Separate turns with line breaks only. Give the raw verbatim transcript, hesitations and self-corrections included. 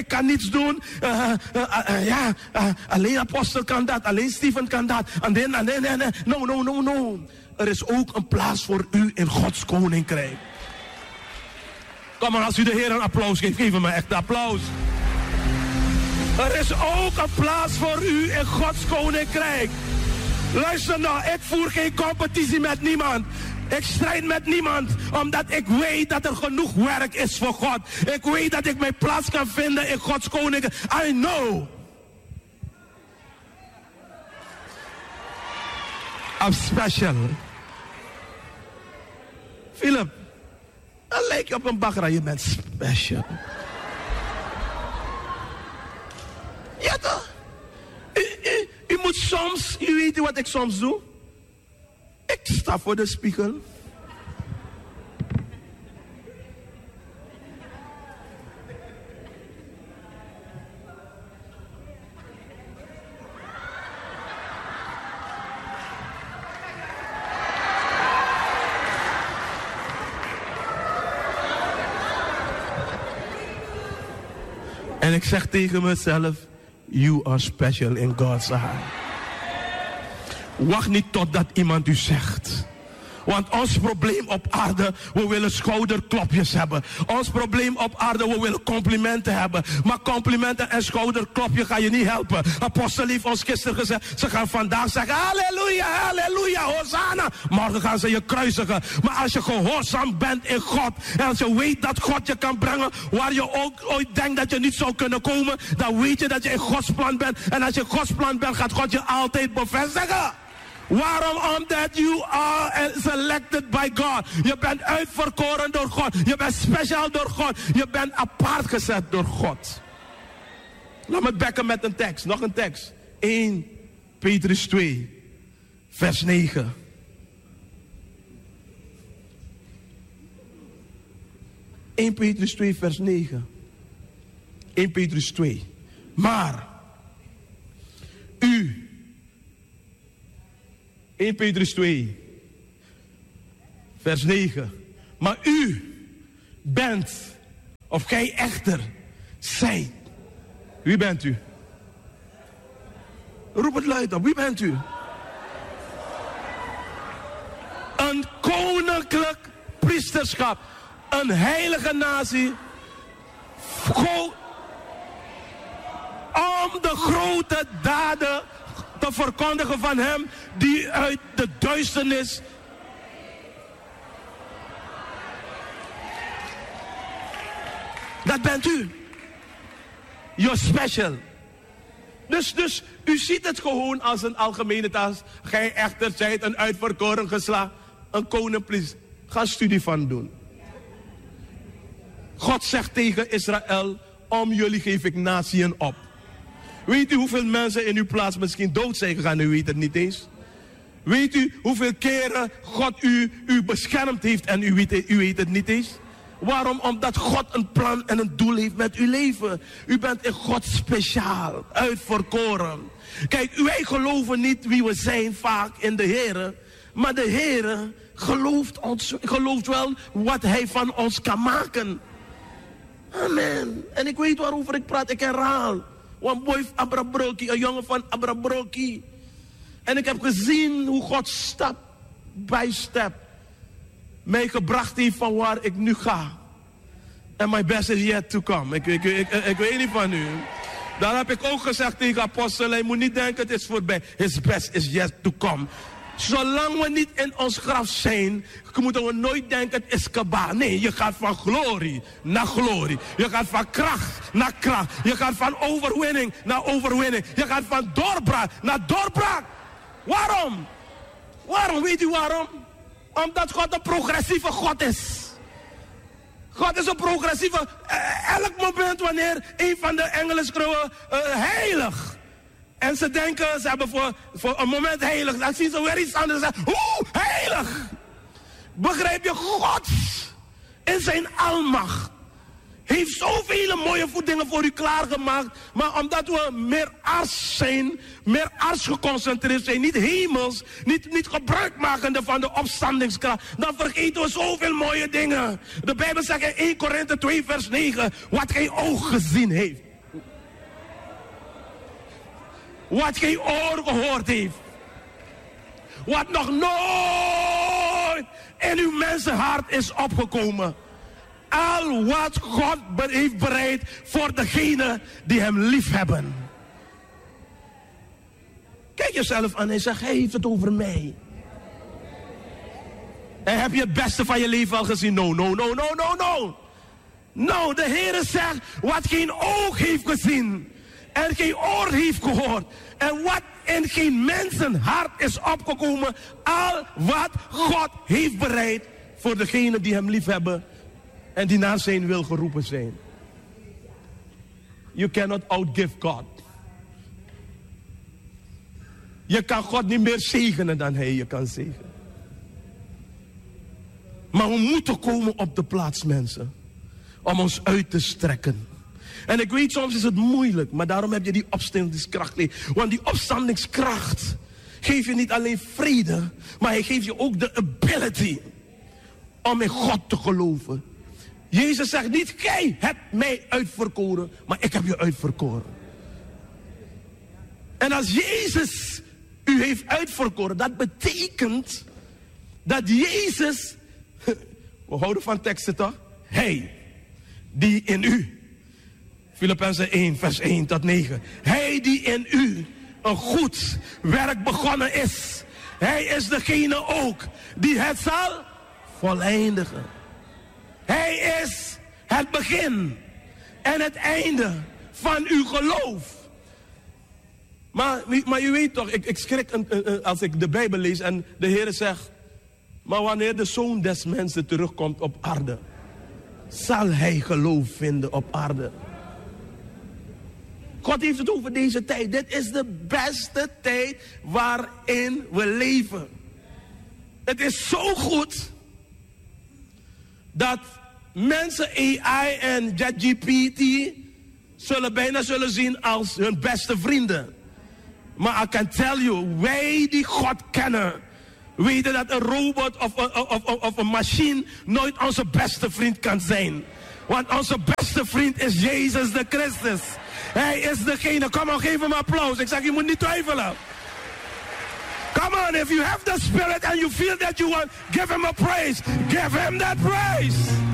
ik kan niets doen. Uh, uh, uh, uh, ja, uh, alleen apostel kan dat. Alleen Steven kan dat. En dan, en dan, en dan. No, no, no, no. Er is ook een plaats voor u in Gods koninkrijk. Kom maar, als u de Heer een applaus geeft, geef hem een echt applaus. Er is ook een plaats voor u in Gods koninkrijk. Luister nou, ik voer geen competitie met niemand. Ik strijd met niemand, omdat ik weet dat er genoeg werk is voor God. Ik weet dat ik mijn plaats kan vinden in Gods koninkrijk. I know. I'm special. Philip, dan lijk je op een bagra, je bent special. Ja toch? U, u, u moet soms, u weet wat ik soms doe? Ik sta voor de spiegel. En ik zeg tegen mezelf, you are special in God's eye. Wacht niet totdat iemand u zegt. Want ons probleem op aarde, we willen schouderklopjes hebben. Ons probleem op aarde, we willen complimenten hebben. Maar complimenten en schouderklopje gaan je niet helpen. Apostel heeft ons gisteren gezegd, ze gaan vandaag zeggen, halleluja, halleluja, hosanna. Morgen gaan ze je kruisigen. Maar als je gehoorzaam bent in God, en als je weet dat God je kan brengen, waar je ook ooit denkt dat je niet zou kunnen komen, dan weet je dat je in Gods plan bent. En als je in Gods plan bent, gaat God je altijd bevestigen. Waarom? Omdat you are selected by God. Je bent uitverkoren door God. Je bent speciaal door God. Je bent apart gezet door God. Laat me bekken met een tekst. Nog een tekst. Eerste Petrus twee. Vers negen. Eerste Petrus twee vers negen. Eerste Petrus twee. Maar u... Eerste Petrus twee, vers negen. Maar u bent, of gij echter, zijt. Wie bent u? Roep het luid op, wie bent u? Een koninklijk priesterschap. Een heilige natie. Om de grote daden te verkondigen van hem die uit de duisternis dat bent u. You're special. Dus, dus u ziet het gewoon als een algemene taal. Gij echter zijt een uitverkoren geslacht, een koninklijk. Ga studie van doen. God zegt tegen Israël, om jullie geef ik natieën op. Weet u hoeveel mensen in uw plaats misschien dood zijn gegaan? U weet het niet eens. Weet u hoeveel keren God u, u beschermd heeft en u weet, u weet het niet eens? Waarom? Omdat God een plan en een doel heeft met uw leven. U bent in God speciaal, uitverkoren. Kijk, wij geloven niet wie we zijn vaak in de Heer. Maar de Heer gelooft, ons, gelooft wel wat Hij van ons kan maken. Amen. En ik weet waarover ik praat, ik herhaal. Een boy Abrabroki, een jongen van Abrabroki. En ik heb gezien hoe God stap bij stap mij gebracht heeft van waar ik nu ga. En my best is yet to come. Ik, ik, ik, ik, ik weet niet van u. Dan heb ik ook gezegd tegen apostel, hij moet niet denken het is voorbij. His best is yet to come. Zolang we niet in ons graf zijn, moeten we nooit denken het is kabaal. Nee, je gaat van glorie naar glorie. Je gaat van kracht naar kracht. Je gaat van overwinning naar overwinning. Je gaat van doorbraak naar doorbraak. Waarom? Waarom? Weet u waarom? Omdat God een progressieve God is. God is een progressieve. Uh, elk moment wanneer een van de engelen schreeuwen, uh, heilig. En ze denken, ze hebben voor, voor een moment heilig. Dan zien ze weer iets anders. Oeh, heilig. Begrijp je? God in zijn almacht heeft zoveel mooie dingen voor u klaargemaakt. Maar omdat we meer aards zijn, meer aards geconcentreerd zijn, niet hemels, niet, niet gebruik makende van de opstandingskracht, dan vergeten we zoveel mooie dingen. De Bijbel zegt in Eerste Korinthe twee vers negen, wat geen oog gezien heeft. Wat geen oor gehoord heeft. Wat nog nooit in uw mensenhart is opgekomen. Al wat God heeft bereid voor degenen die hem lief hebben. Kijk jezelf aan en zeg, hij heeft het over mij. En heb je het beste van je leven al gezien? No, no, no, no, no, no. Nou, de Heere zegt, wat geen oog heeft gezien. En geen oor heeft gehoord. En wat in geen mensenhart is opgekomen. Al wat God heeft bereid voor degenen die hem lief hebben. En die naar zijn wil geroepen zijn. You cannot outgive God. Je kan God niet meer zegenen dan hij je kan zegenen. Maar we moeten komen op de plaats, mensen. Om ons uit te strekken. En ik weet, soms is het moeilijk. Maar daarom heb je die opstandingskracht. Want die opstandingskracht geeft je niet alleen vrede. Maar hij geeft je ook de ability. Om in God te geloven. Jezus zegt niet, gij hebt mij uitverkoren. Maar ik heb je uitverkoren. En als Jezus u heeft uitverkoren. Dat betekent dat Jezus... We houden van teksten toch? Hij die in u. Filippenzen één vers één tot negen. Hij die in u een goed werk begonnen is. Hij is degene ook die het zal voleindigen. Hij is het begin en het einde van uw geloof. Maar, maar je weet toch, ik, ik schrik als ik de Bijbel lees en de Heer zegt... Maar wanneer de Zoon des Mensen terugkomt op aarde, zal hij geloof vinden op aarde. God heeft het over deze tijd. Dit is de beste tijd waarin we leven. Het is zo goed dat mensen A I en ChatGPT zullen bijna zullen zien als hun beste vrienden. Maar I can tell you, wij die God kennen, weten dat een robot of, of, of, of een machine nooit onze beste vriend kan zijn. Want onze beste vriend is Jezus de Christus. Hij is degene, kom maar, geef hem applaus. Ik zeg, je moet niet twijfelen. Come on, if you have the spirit and you feel that you want, give him a praise. Give him that praise.